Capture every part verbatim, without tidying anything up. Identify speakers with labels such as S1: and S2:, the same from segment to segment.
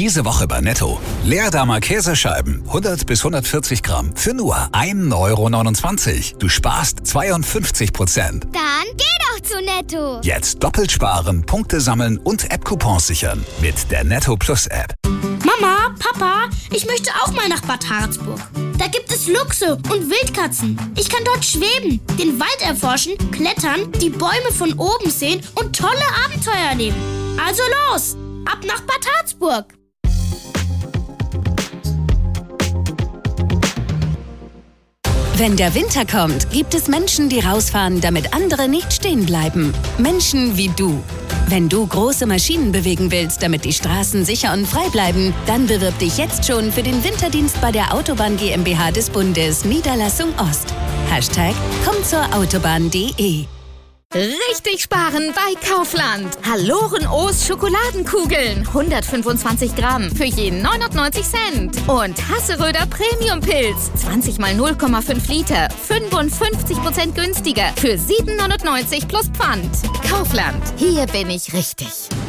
S1: Diese Woche bei Netto. Leerdamer Käsescheiben, hundert bis hundertvierzig Gramm, für nur ein Euro neunundzwanzig. Du sparst zweiundfünfzig Prozent.
S2: Dann geh doch zu Netto.
S1: Jetzt doppelt sparen, Punkte sammeln und App-Coupons sichern. Mit der Netto Plus App.
S3: Mama, Papa, ich möchte auch mal nach Bad Harzburg. Da gibt es Luchse und Wildkatzen. Ich kann dort schweben, den Wald erforschen, klettern, die Bäume von oben sehen und tolle Abenteuer erleben. Also los, ab nach Bad Harzburg.
S4: Wenn der Winter kommt, gibt es Menschen, die rausfahren, damit andere nicht stehen bleiben. Menschen wie du. Wenn du große Maschinen bewegen willst, damit die Straßen sicher und frei bleiben, dann bewirb dich jetzt schon für den Winterdienst bei der Autobahn GmbH des Bundes, Niederlassung Ost. Hashtag komm zur Autobahn punkt de.
S5: Richtig sparen bei Kaufland. Haloren O's Schokoladenkugeln. hundertfünfundzwanzig Gramm für jeden neunundneunzig Cent. Und Hasseröder Premium Pilz. zwanzig mal null Komma fünf Liter. fünfundfünfzig Prozent günstiger. Für sieben neunundneunzig plus Pfand. Kaufland. Hier bin ich richtig.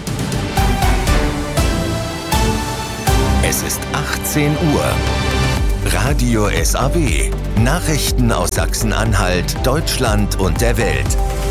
S6: Es ist achtzehn Uhr. Radio S A W. Nachrichten aus Sachsen-Anhalt, Deutschland und der Welt.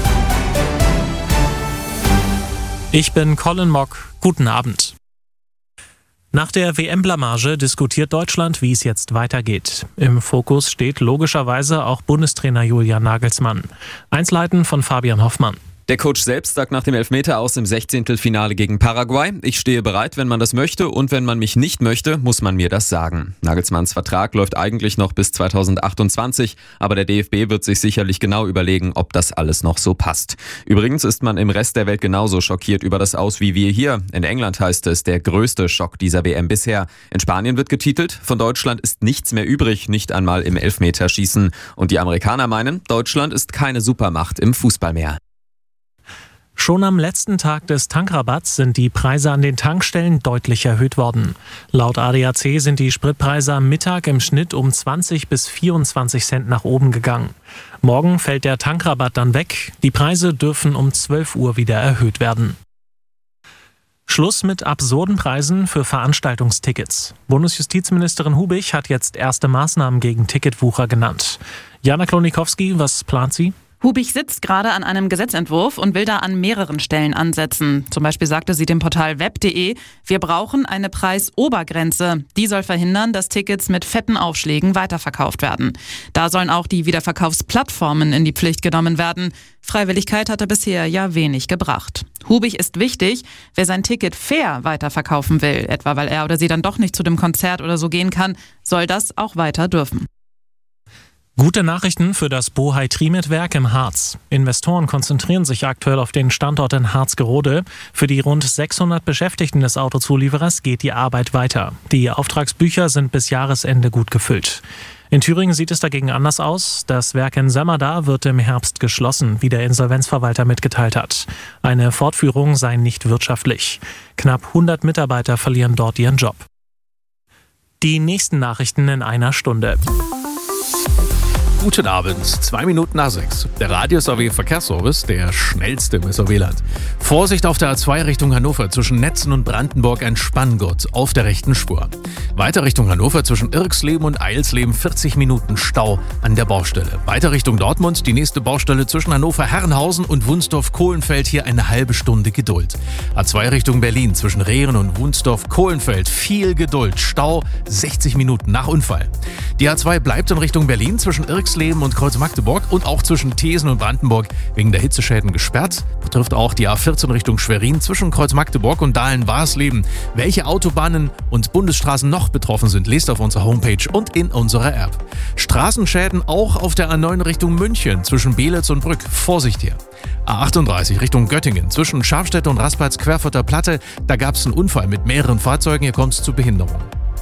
S7: Ich bin Colin Mock. Guten Abend. Nach der W M-Blamage diskutiert Deutschland, wie es jetzt weitergeht. Im Fokus steht logischerweise auch Bundestrainer Julian Nagelsmann. Einzelheiten von Fabian Hoffmann.
S8: Der Coach selbst sagt nach dem Elfmeter aus im Sechzehntelfinale gegen Paraguay: Ich stehe bereit, wenn man das möchte, und wenn man mich nicht möchte, muss man mir das sagen. Nagelsmanns Vertrag läuft eigentlich noch bis zweitausendachtundzwanzig, aber der D F B wird sich sicherlich genau überlegen, ob das alles noch so passt. Übrigens ist man im Rest der Welt genauso schockiert über das Aus wie wir hier. In England heißt es, der größte Schock dieser W M bisher. In Spanien wird getitelt, von Deutschland ist nichts mehr übrig, nicht einmal im Elfmeterschießen. Und die Amerikaner meinen, Deutschland ist keine Supermacht im Fußball mehr.
S7: Schon am letzten Tag des Tankrabatts sind die Preise an den Tankstellen deutlich erhöht worden. Laut A D A C sind die Spritpreise am Mittag im Schnitt um zwanzig bis vierundzwanzig Cent nach oben gegangen. Morgen fällt der Tankrabatt dann weg. Die Preise dürfen um zwölf Uhr wieder erhöht werden. Schluss mit absurden Preisen für Veranstaltungstickets. Bundesjustizministerin Hubich hat jetzt erste Maßnahmen gegen Ticketwucher genannt. Jana Klonikowski, was plant sie?
S9: Hubich sitzt gerade an einem Gesetzentwurf und will da an mehreren Stellen ansetzen. Zum Beispiel sagte sie dem Portal web punkt de, wir brauchen eine Preisobergrenze. Die soll verhindern, dass Tickets mit fetten Aufschlägen weiterverkauft werden. Da sollen auch die Wiederverkaufsplattformen in die Pflicht genommen werden. Freiwilligkeit hatte bisher ja wenig gebracht. Hubich ist wichtig, wer sein Ticket fair weiterverkaufen will, etwa weil er oder sie dann doch nicht zu dem Konzert oder so gehen kann, soll das auch weiter dürfen.
S7: Gute Nachrichten für das Bohai Trimet-Werk im Harz. Investoren konzentrieren sich aktuell auf den Standort in Harzgerode. Für die rund sechshundert Beschäftigten des Autozulieferers geht die Arbeit weiter. Die Auftragsbücher sind bis Jahresende gut gefüllt. In Thüringen sieht es dagegen anders aus. Das Werk in Sömmerda wird im Herbst geschlossen, wie der Insolvenzverwalter mitgeteilt hat. Eine Fortführung sei nicht wirtschaftlich. Knapp hundert Mitarbeiter verlieren dort ihren Job. Die nächsten Nachrichten in einer Stunde.
S10: Guten Abend, zwei Minuten nach sechs. Der Radio S A W Verkehrsservice, der schnellste im S A W-Land. Vorsicht auf der A zwei Richtung Hannover, zwischen Netzen und Brandenburg ein Spanngurt auf der rechten Spur. Weiter Richtung Hannover, zwischen Irksleben und Eilsleben vierzig Minuten Stau an der Baustelle. Weiter Richtung Dortmund, die nächste Baustelle zwischen Hannover-Herrenhausen und Wunsdorf-Kohlenfeld, hier eine halbe Stunde Geduld. A zwei Richtung Berlin, zwischen Rehren und Wunsdorf-Kohlenfeld, viel Geduld, Stau sechzig Minuten nach Unfall. Die A zwei bleibt in Richtung Berlin, zwischen Irksleben und Kreuz-Magdeburg und auch zwischen Thesen und Brandenburg wegen der Hitzeschäden gesperrt. Betrifft auch die A vierzehn Richtung Schwerin zwischen Kreuz-Magdeburg und Dahlen-Warsleben. Welche Autobahnen und Bundesstraßen noch betroffen sind, lest auf unserer Homepage und in unserer App. Straßenschäden auch auf der A neun Richtung München zwischen Beelitz und Brück. Vorsicht hier. A achtunddreißig Richtung Göttingen zwischen Scharfstedt und Raspatz-Querfurter Platte. Da gab es einen Unfall mit mehreren Fahrzeugen. Hier kommt es zu Behinderung.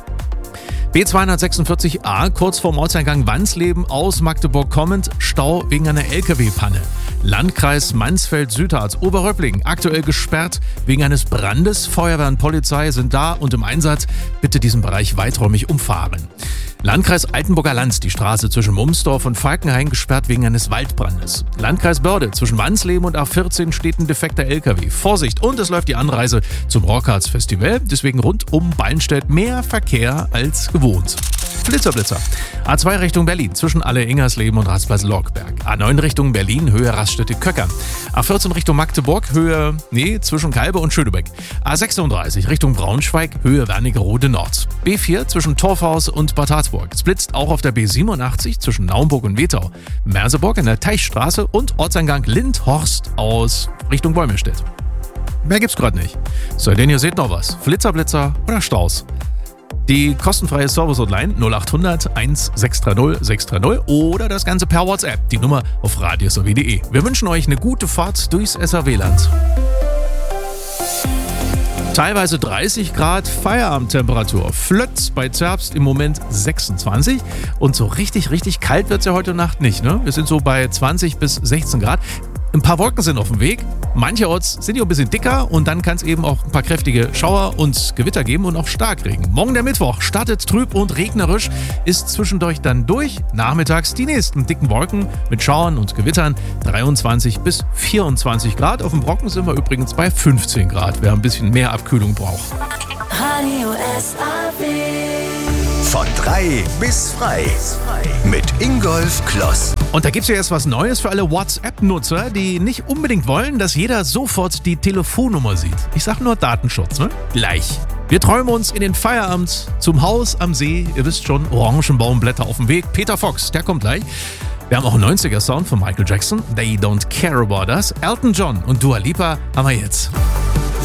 S10: B zweihundertsechsundvierzig A, kurz vorm Ortseingang Wansleben aus Magdeburg kommend, Stau wegen einer L K W-Panne. Landkreis Mansfeld-Südharz, Oberröpplingen, aktuell gesperrt wegen eines Brandes. Feuerwehr und Polizei sind da und im Einsatz. Bitte diesen Bereich weiträumig umfahren. Landkreis Altenburger Land, die Straße zwischen Mumsdorf und Falkenhain gesperrt wegen eines Waldbrandes. Landkreis Börde, zwischen Wansleben und A vierzehn steht ein defekter L K W. Vorsicht, und es läuft die Anreise zum Rockharz Festival, deswegen rund um Ballenstedt mehr Verkehr als gewohnt. Blitzerblitzer. A zwei Richtung Berlin, zwischen Alle-Ingersleben und Raspers-Lockberg. A neun Richtung Berlin, Höhe Raststätte-Köckern. A vierzehn Richtung Magdeburg, Höhe, nee, zwischen Kalbe und Schönebeck. A sechsunddreißig Richtung Braunschweig, Höhe Wernigerode Nord. B vier zwischen Torfhaus und Bad Harzburg. Es blitzt auch auf der B siebenundachtzig zwischen Naumburg und Wetau. Merseburg in der Teichstraße und Ortseingang Lindhorst aus Richtung Bäumestedt. Mehr gibt's gerade nicht. So, denn ihr seht noch was. Flitzerblitzer oder Staus. Die kostenfreie Service-Hotline null acht hundert eins sechs drei null sechs drei null oder das Ganze per WhatsApp, die Nummer auf radios punkt de. Wir wünschen euch eine gute Fahrt durchs S R W-Land. Teilweise dreißig Grad Feierabendtemperatur. Flötz bei Zerbst im Moment sechsundzwanzig. Und so richtig, richtig kalt wird es ja heute Nacht nicht. Ne? Wir sind so bei zwanzig bis sechzehn Grad. Ein paar Wolken sind auf dem Weg. Mancherorts sind die ein bisschen dicker und dann kann es eben auch ein paar kräftige Schauer und Gewitter geben und auch Starkregen. Morgen der Mittwoch startet trüb und regnerisch, ist zwischendurch dann durch. Nachmittags die nächsten dicken Wolken mit Schauern und Gewittern. dreiundzwanzig bis vierundzwanzig Grad. Auf dem Brocken sind wir übrigens bei fünfzehn Grad, wer ein bisschen mehr Abkühlung braucht.
S6: Radio S A W. Von drei bis frei. Mit Ingolf Kloss.
S10: Und da gibt es ja jetzt was Neues für alle WhatsApp-Nutzer, die nicht unbedingt wollen, dass jeder sofort die Telefonnummer sieht. Ich sag nur Datenschutz, ne? Gleich. Wir träumen uns in den Feierabend zum Haus am See. Ihr wisst schon, Orangenbaumblätter auf dem Weg. Peter Fox, der kommt gleich. Wir haben auch einen neunziger-Sound von Michael Jackson. They Don't Care About Us. Elton John und Dua Lipa haben wir jetzt.